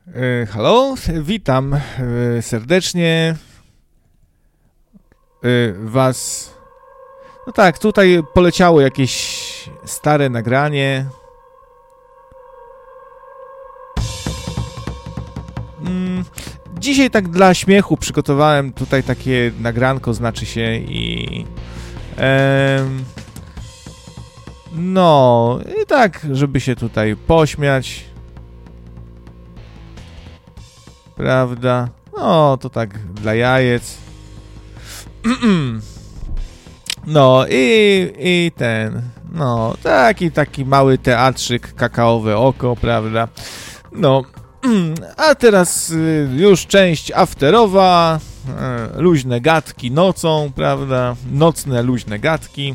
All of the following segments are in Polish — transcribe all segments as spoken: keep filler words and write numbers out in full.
E, Halo, witam e, serdecznie e, was. No tak, tutaj poleciało jakieś stare nagranie. Mm, dzisiaj tak dla śmiechu przygotowałem tutaj takie nagranko, znaczy się i... em, no, i tak, żeby się tutaj pośmiać. Prawda? No, to tak dla jajec. No i, i ten, no, taki, taki mały teatrzyk, kakaowe oko, prawda? No, a teraz y, już część afterowa, y, luźne gadki nocą, prawda? Nocne, luźne gadki.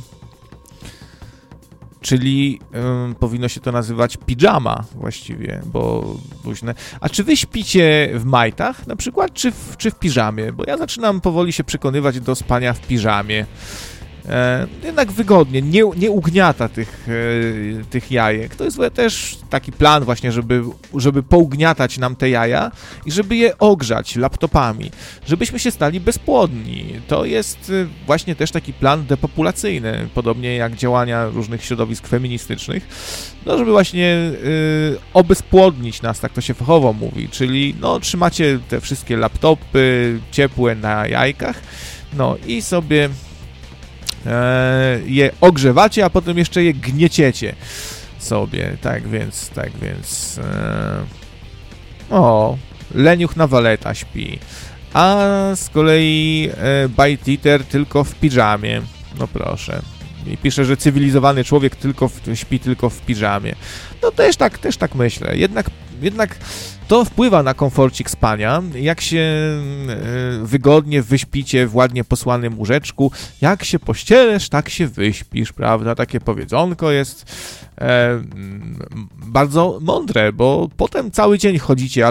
Czyli y, powinno się to nazywać pidżama właściwie, bo luźne. A czy wy śpicie w majtach na przykład, czy w, czy w piżamie? Bo ja zaczynam powoli się przekonywać do spania w piżamie. E, jednak wygodnie, nie, nie ugniata tych, e, tych jajek. To jest też taki plan właśnie, żeby, żeby pougniatać nam te jaja i żeby je ogrzać laptopami, żebyśmy się stali bezpłodni. To jest właśnie też taki plan depopulacyjny, podobnie jak działania różnych środowisk feministycznych, no żeby właśnie y, obezpłodnić nas, tak to się fachowo mówi, czyli no trzymacie te wszystkie laptopy ciepłe na jajkach, no i sobie je ogrzewacie, a potem jeszcze je gnieciecie sobie, tak więc, tak więc e... o, leniuch na waleta śpi, a z kolei e, Bite Eater tylko w piżamie, no proszę. I pisze, że cywilizowany człowiek tylko w, śpi tylko w piżamie. No też tak, też tak myślę. Jednak, jednak to wpływa na komforcik spania. Jak się y, wygodnie wyśpicie w ładnie posłanym łóżeczku, jak się pościelesz, tak się wyśpisz, prawda? Takie powiedzonko jest e, bardzo mądre, bo potem cały dzień chodzicie